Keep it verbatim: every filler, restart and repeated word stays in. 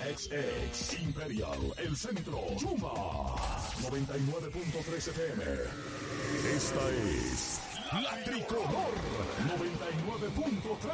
X X Imperial, El Centro, Yuma, noventa y nueve punto tres F M. Esta es La Tricolor, noventa y nueve punto tres.